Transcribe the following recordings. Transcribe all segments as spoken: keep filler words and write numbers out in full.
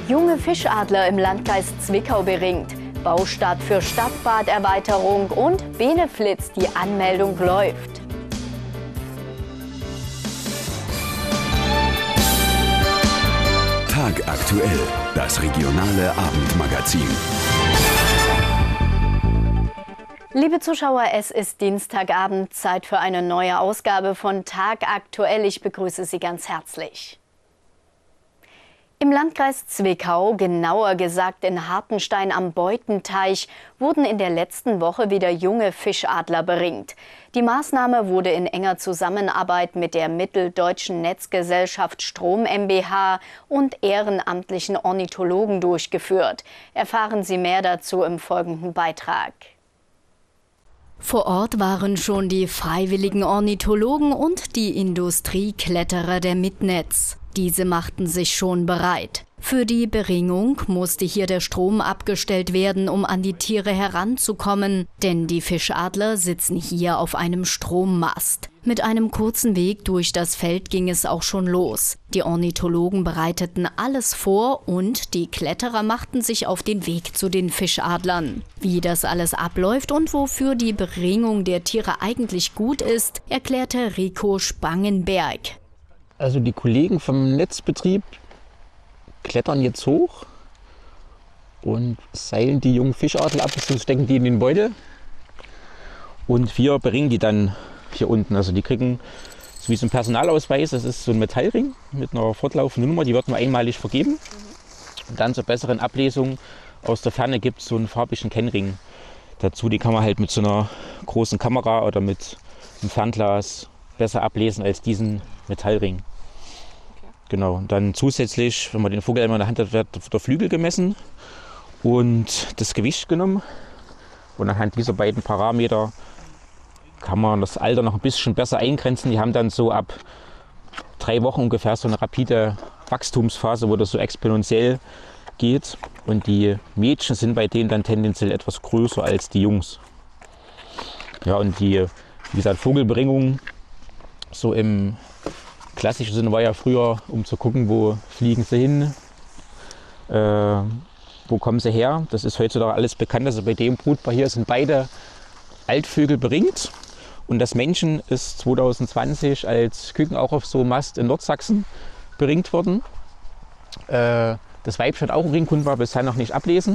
Junge Fischadler im Landkreis Zwickau beringt. Baustart für Stadtbaderweiterung und Beneflitz, die Anmeldung läuft. Tagaktuell, das regionale Abendmagazin. Liebe Zuschauer, es ist Dienstagabend, Zeit für eine neue Ausgabe von Tagaktuell. Ich begrüße Sie ganz herzlich. Im Landkreis Zwickau, genauer gesagt in Hartenstein am Beutenteich, wurden in der letzten Woche wieder junge Fischadler beringt. Die Maßnahme wurde in enger Zusammenarbeit mit der Mitteldeutschen Netzgesellschaft Strom MbH und ehrenamtlichen Ornithologen durchgeführt. Erfahren Sie mehr dazu im folgenden Beitrag. Vor Ort waren schon die freiwilligen Ornithologen und die Industriekletterer der Mitnetz. Diese machten sich schon bereit. Für die Beringung musste hier der Strom abgestellt werden, um an die Tiere heranzukommen, denn die Fischadler sitzen hier auf einem Strommast. Mit einem kurzen Weg durch das Feld ging es auch schon los. Die Ornithologen bereiteten alles vor und die Kletterer machten sich auf den Weg zu den Fischadlern. Wie das alles abläuft und wofür die Beringung der Tiere eigentlich gut ist, erklärte Rico Spangenberg. Also die Kollegen vom Netzbetrieb klettern jetzt hoch und seilen die jungen Fischadler ab, so stecken die in den Beutel. Und wir beringen die dann hier unten. Also die kriegen so wie so ein Personalausweis, das ist so ein Metallring mit einer fortlaufenden Nummer, die wird nur einmalig vergeben. Und dann zur besseren Ablesung aus der Ferne gibt es so einen farbigen Kennring dazu. Die kann man halt mit so einer großen Kamera oder mit einem Fernglas besser ablesen als diesen Metallring. Genau, und dann zusätzlich, wenn man den Vogel einmal in der Hand hat, wird der Flügel gemessen und das Gewicht genommen. Und anhand dieser beiden Parameter kann man das Alter noch ein bisschen besser eingrenzen. Die haben dann so ab drei Wochen ungefähr so eine rapide Wachstumsphase, wo das so exponentiell geht. Und die Mädchen sind bei denen dann tendenziell etwas größer als die Jungs. Ja, und die, wie gesagt, Vogelberingung so im klassischen Sinne war ja früher, um zu gucken, wo fliegen sie hin, äh, wo kommen sie her. Das ist heutzutage alles bekannt. Also bei dem Brutpaar hier sind beide Altvögel beringt. Und das Männchen ist zwanzig zwanzig als Küken auch auf so einem Mast in Nordsachsen beringt worden. Äh, das Weibchen hat auch einen Ring, konnten wir bisher noch nicht ablesen.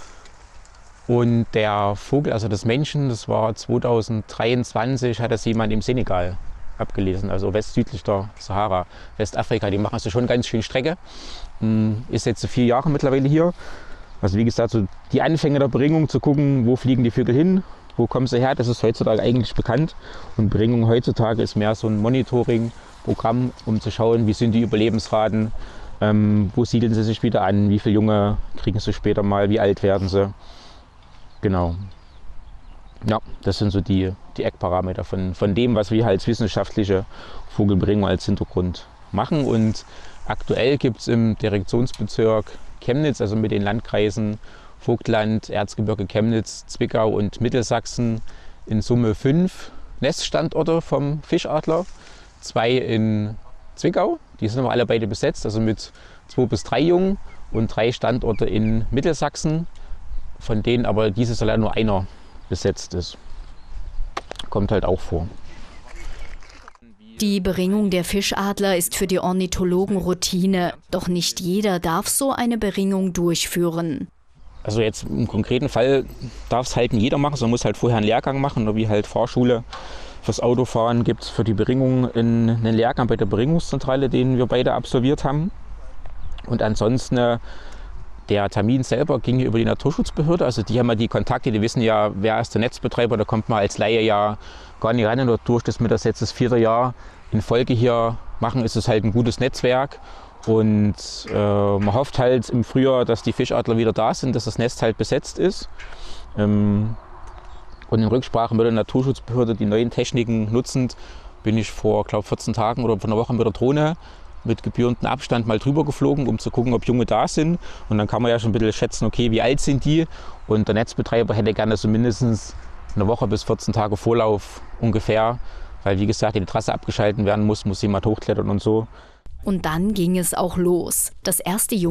Und der Vogel, also das Männchen, das war zwanzig dreiundzwanzig, hat das jemand im Senegal abgelesen, also westsüdlich der Sahara, Westafrika. Die machen also schon ganz schön Strecke. Ist jetzt so vier Jahre mittlerweile hier. Also wie gesagt, so die Anfänge der Beringung, zu gucken, wo fliegen die Vögel hin, wo kommen sie her, das ist heutzutage eigentlich bekannt. Und Beringung heutzutage ist mehr so ein Monitoring-Programm, um zu schauen, wie sind die Überlebensraten, ähm, wo siedeln sie sich wieder an, wie viele Junge kriegen sie später mal, wie alt werden sie. Genau. Ja, das sind so die, die Eckparameter von, von dem, was wir als wissenschaftliche Vogelberingung als Hintergrund machen. Und aktuell gibt es im Direktionsbezirk Chemnitz, also mit den Landkreisen Vogtland, Erzgebirge, Chemnitz, Zwickau und Mittelsachsen, in Summe fünf Neststandorte vom Fischadler. Zwei in Zwickau, die sind aber alle beide besetzt, also mit zwei bis drei Jungen, und drei Standorte in Mittelsachsen, von denen aber dieses Jahr nur einer besetzt ist. Kommt halt auch vor. Die Beringung der Fischadler ist für die Ornithologen Routine. Doch nicht jeder darf so eine Beringung durchführen. Also jetzt im konkreten Fall darf es halt nicht jeder machen, sondern muss halt vorher einen Lehrgang machen. Oder wie halt Fahrschule fürs Autofahren gibt es für die Beringung einen Lehrgang bei der Beringungszentrale, den wir beide absolviert haben. Und ansonsten der Termin selber ging über die Naturschutzbehörde, also die haben ja die Kontakte, die wissen ja, wer ist der Netzbetreiber, da kommt man als Laie ja gar nicht rein. Und dadurch, dass wir das jetzt das vierte Jahr in Folge hier machen, ist es halt ein gutes Netzwerk. Und äh, man hofft halt im Frühjahr, dass die Fischadler wieder da sind, dass das Nest halt besetzt ist. Ähm, und in Rücksprache mit der Naturschutzbehörde, die neuen Techniken nutzend, bin ich vor, glaube vierzehn Tagen oder vor einer Woche mit der Drohne mit gebührendem Abstand mal drüber geflogen, um zu gucken, ob Junge da sind. Und dann kann man ja schon ein bisschen schätzen, okay, wie alt sind die? Und der Netzbetreiber hätte gerne so mindestens eine Woche bis vierzehn Tage Vorlauf ungefähr, weil wie gesagt, die Trasse abgeschalten werden muss, muss jemand hochklettern und so. Und dann ging es auch los. Das erste